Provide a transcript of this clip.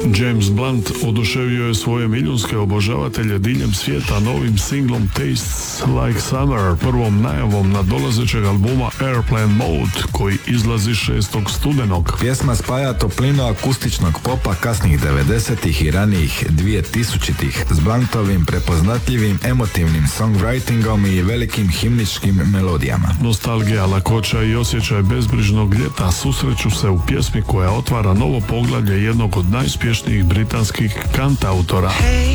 James Blunt oduševio je svoje milijunske obožavatelje diljem svijeta novim singlom Tastes Like Summer, prvom najavom nadolazećeg albuma Airplane Mode, koji izlazi 6. studenog. Pjesma spaja toplinu akustičnog popa kasnih 90-ih i ranijih 2000-ih s Bluntovim prepoznatljivim emotivnim songwritingom i velikim himničkim melodijama. Nostalgija, lakoća i osjećaj bezbrižnog ljeta susreću se u pjesmi koja otvara novo poglavlje jednog od najuspješnijih britanskih kantautora. Hey,